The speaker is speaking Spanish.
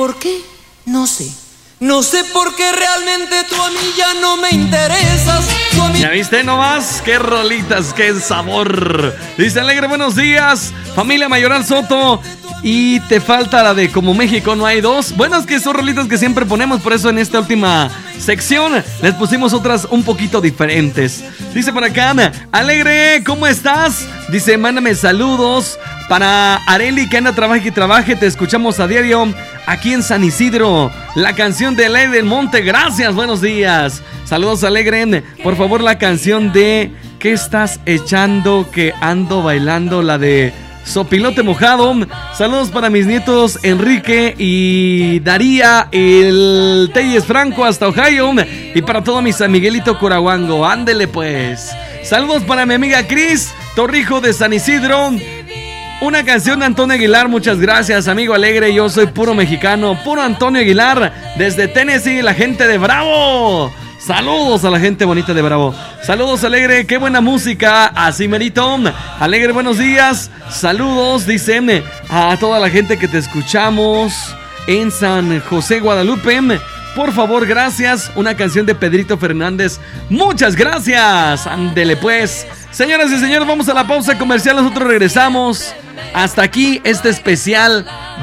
por qué, no sé. No sé por qué realmente tú a mí ya no me interesas. ¿Ya viste nomás? ¡Qué rolitas, qué sabor! Dice Alegre, buenos días, familia Mayoral Soto. Y te falta la de Como México no hay dos. Bueno, es que son rolitas que siempre ponemos, por eso en esta última sección les pusimos otras un poquito diferentes. Dice por acá, Alegre, ¿cómo estás? Dice, mándame saludos para Areli, que anda trabaje y trabaje. Te escuchamos a diario aquí en San Isidro. La canción de Ley del Monte, gracias, buenos días. Saludos, Alegre. Por favor, la canción de ¿Qué estás echando que ando bailando? La de Sopilote Mojado. Saludos para mis nietos Enrique y Daría, el Telles Franco hasta Ohio. Y para todo mi San Miguelito Curahuango. Ándele pues. Saludos para mi amiga Cris Torrijo de San Isidro. Una canción de Antonio Aguilar, muchas gracias, amigo Alegre. Yo soy puro mexicano, puro Antonio Aguilar, desde Tennessee, la gente de Bravo. Saludos a la gente bonita de Bravo. Saludos, Alegre, qué buena música. Así merito. Alegre, buenos días. Saludos, dicen a toda la gente que te escuchamos en San José, Guadalupe. Por favor, gracias. Una canción de Pedrito Fernández. Muchas gracias. Ándele pues. Señoras y señores, vamos a la pausa comercial. Nosotros regresamos. Hasta aquí este especial